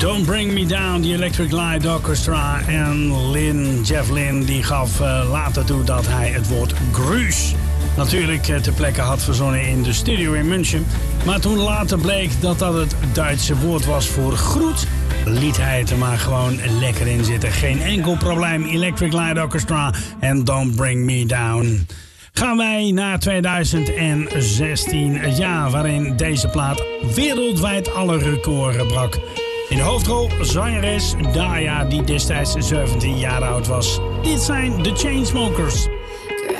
Don't Bring Me Down, The Electric Light Orchestra. En Jeff Lynne, die gaf later toe dat hij het woord gruus natuurlijk ter plekke had verzonnen in de studio in München. Maar toen later bleek dat dat het Duitse woord was voor groet, liet hij het er maar gewoon lekker in zitten. Geen enkel probleem. Electric Light Orchestra en Don't Bring Me Down. Gaan wij naar 2016, het jaar waarin deze plaat wereldwijd alle records brak. In de hoofdrol zangeres Daya, die destijds 17 jaar oud was. Dit zijn de Chainsmokers.